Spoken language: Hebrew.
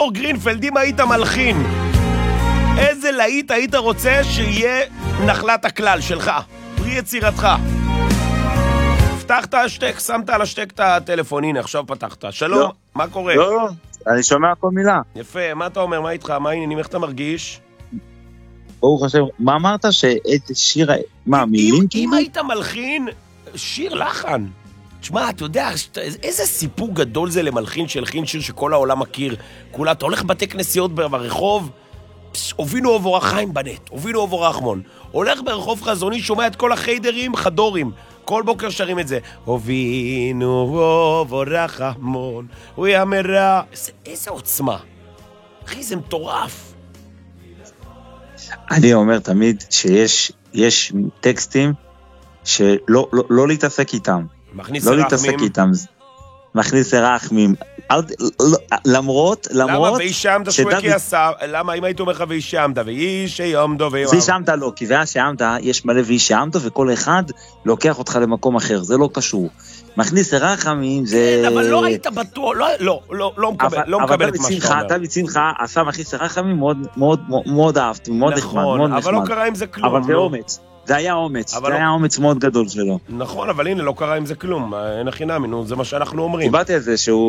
ליאור גרינפלד, אם היית מלחין, איזה להיט היית רוצה שיהיה נחלת הכלל שלך? פרי יצירתך. פתחת השטק, שמת על השטק את הטלפון, הנה, עכשיו פתחת. שלום, לא. מה קורה? לא, אני שומע כל מילה. יפה, מה אתה אומר? מה איתך? מה העניינים? איך אתה מרגיש? ברוך השם, מה אמרת? שאיזה שיר... מה, מילים? אם היית מלחין, שיר לחן. תשמע, אתה יודע, איזה סיפור גדול זה למלחין שהלחין שיר שכל העולם מכיר. כולה, אתה הולך בתי כנסיות ברחוב, הובינו אוב אורח חיים בנט, הובינו אוב אורח מון. הולך ברחוב חזוני, שומע את כל החיידרים, חדורים. כל בוקר שרים את זה. הובינו אוב אורח המון, הוא יאמרה. איזה עוצמה. אחי, זה מטורף. אני אומר תמיד שיש טקסטים שלא להתעסק איתם. מכניס לא להתעסק איתם. מכניס רחמים. למרות וישעמדה שוקי עשה, למה אם היית אומר לך וישעמדה וישעמדו וישעמדה לא, כי וישעמדה יש מלא וישעמדו וכל אחד לוקח אותך למקום אחר, זה לא קשור. מכניס רחמים זה... כן, אבל לא היית בטוח, לא מקבל את מה שאתה אומר. אתה מצינך עשה מכניס רחמים מאוד אהבתי, מאוד נחמד. נכון, אבל לא קרה עם זה כלום. אבל זה אומץ. זה היה אומץ מאוד גדול שלו. נכון, אבל הנה, לא קרה עם זה כלום. אין הכי נאמין, זה מה שאנחנו אומרים. דיברתי על זה שהוא